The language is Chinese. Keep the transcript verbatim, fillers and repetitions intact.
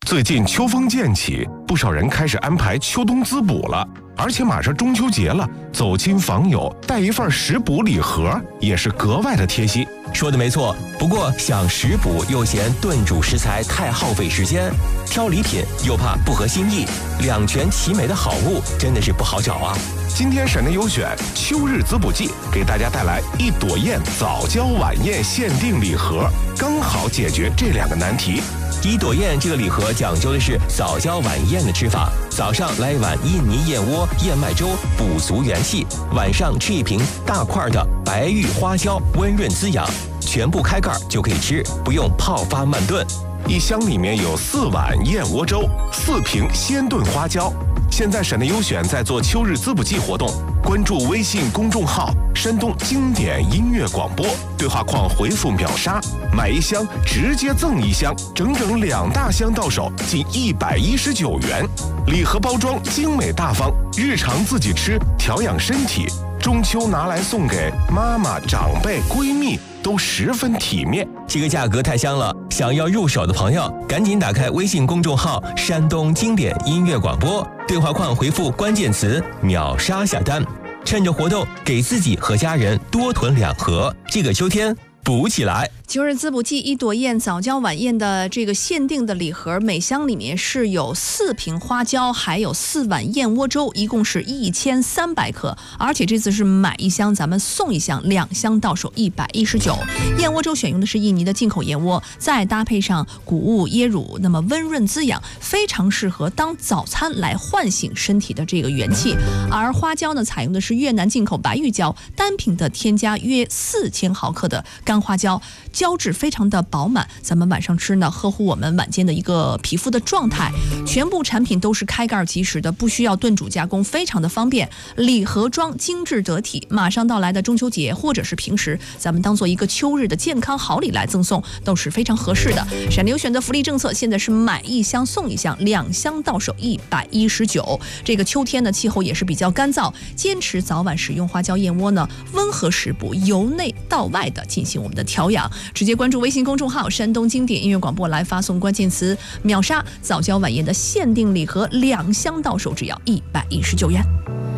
最近秋风渐起，不少人开始安排秋冬滋补了。而且马上中秋节了，走亲访友带一份食补礼盒也是格外的贴心。 说的没错，不过想食补又嫌炖煮食材太耗费时间，挑礼品又怕不合心意，两全其美的好物真的是不好找啊。 今天沈内优选秋日滋补季，给大家带来一朵雁早教晚宴限定礼盒，刚好解决这两个难题。 一朵雁这个礼盒讲究的是早教晚宴的吃法，早上来一碗印尼燕窝燕麦粥补足元气，晚上吃一瓶大块的白玉花椒温润滋养，全部开盖就可以吃，不用泡发慢炖。 一箱里面有四碗燕窝粥，四瓶鲜炖花椒。现在沈内优选在做秋日滋补季活动，关注微信公众号山东经典音乐广播，对话框回复秒杀，买一箱直接赠一箱，整整两大箱到手，仅一百一十九元。礼盒包装精美大方，日常自己吃调养身体，中秋拿来送给妈妈、长辈、闺蜜都十分体面。 这个价格太香了，想要入手的朋友赶紧打开微信公众号山东经典音乐广播，对话框回复关键词秒杀下单，趁着活动给自己和家人多囤两盒，这个秋天补起来。 秋日滋补季一朵雁早教晚宴的这个限定的礼盒，每箱里面是有四瓶花椒，还有四碗燕窝粥，一共是一千三百克。而且这次是买一箱咱们送一箱，两箱到手一百一十九。燕窝粥选用的是印尼的进口燕窝，再搭配上谷物椰乳，那么温润滋养，非常适合当早餐来唤醒身体的这个元气。而花椒呢，采用的是越南进口白玉椒，单品的添加约四千毫克的干花椒。胶质非常的饱满，咱们晚上吃呢，呵护我们晚间的一个皮肤的状态。全部产品都是开盖即食的，不需要炖煮加工，非常的方便。礼盒装精致得体，马上到来的中秋节或者是平时，咱们当做一个秋日的健康好礼来赠送，都是非常合适的。沈内优选的福利政策现在是买一箱送一箱，两箱到手一百一十九。这个秋天呢，气候也是比较干燥，坚持早晚使用花椒燕窝呢，温和食补，由内到外的进行我们的调养。直接关注微信公众号山东经典音乐广播，来发送关键词秒杀早教晚宴的限定礼盒，两箱到手只要一百一十九元。